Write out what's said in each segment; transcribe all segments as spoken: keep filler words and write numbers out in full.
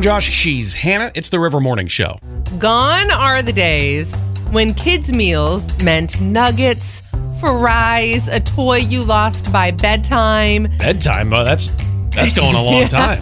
Josh. She's Hannah. It's the River Morning Show. Gone are the days when kids' meals meant nuggets, fries, a toy you lost by bedtime. Bedtime? Oh, that's that's going a long time.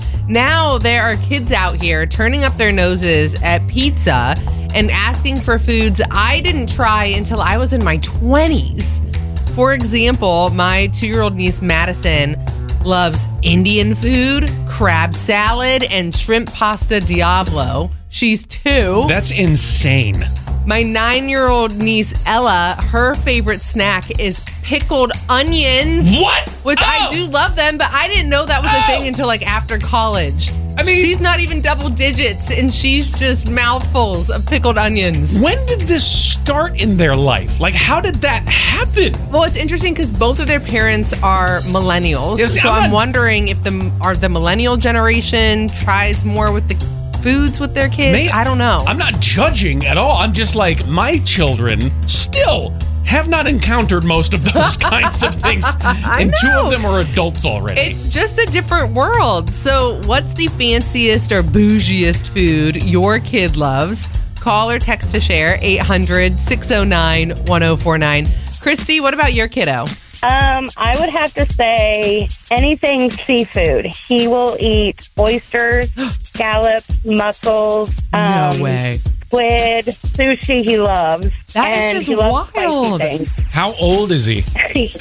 Now there are kids out here turning up their noses at pizza and asking for foods I didn't try until I was in my twenties. For example, my two-year-old niece Madison loves Indian food, crab salad, and shrimp pasta Diablo. She's two. That's insane. My nine-year-old niece Ella, her favorite snack is pickled onions. What? Which oh. I do love them, but I didn't know that was oh. a thing until like after college. I mean, she's not even double digits, and she's just mouthfuls of pickled onions. When did this start in their life? Like, how did that happen? Well, it's interesting because both of their parents are millennials. Yes, so I'm I'm not- wondering if the are the millennial generation tries more with the foods with their kids. May- I don't know. I'm not judging at all. I'm just like, my children still have not encountered most of those kinds of things. And two know. of them are adults already. It's just a different world. So what's the fanciest or bougiest food your kid loves? Call or text to share eight hundred, six oh nine, one oh four nine. Christy, what about your kiddo? Um, I would have to say anything seafood. He will eat oysters, scallops, mussels, um, no way. squid, sushi he loves. That and is he just loves spicy wild. things. How old is he?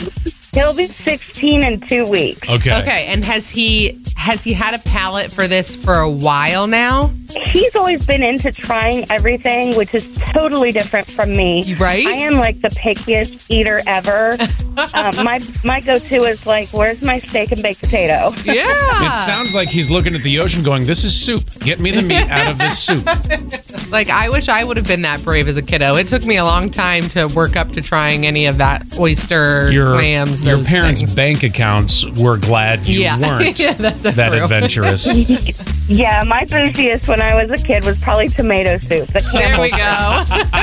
He'll be sixteen in two weeks. Okay. Okay, and has he has he had a palate for this for a while now? He's always been into trying everything, which is totally different from me. Right? I am like the pickiest eater ever. um, my my go-to is like, where's my steak and baked potato? Yeah. It sounds like he's looking at the ocean going, this is soup. Get me the meat out of this soup. Like, I wish I would have been that brave as a kiddo. It took me a long time to work up to trying any of that oyster, Your, clams, your those parents' things. bank accounts were glad you Yeah. weren't Yeah, that's that true. adventurous. Yeah, my bougiest when I was a kid was probably tomato soup. The There Campbell we go.